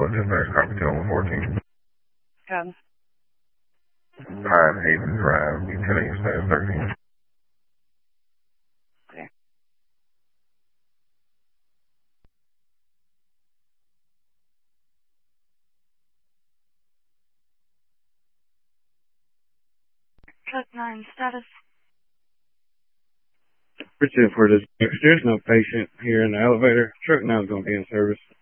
Dispatch copy to 114. Come. Pine Haven Drive, Lieutenant Staff 13. Clear. Truck 9 status. For this, there's no patient here in the elevator. Truck 9 is going to be in service.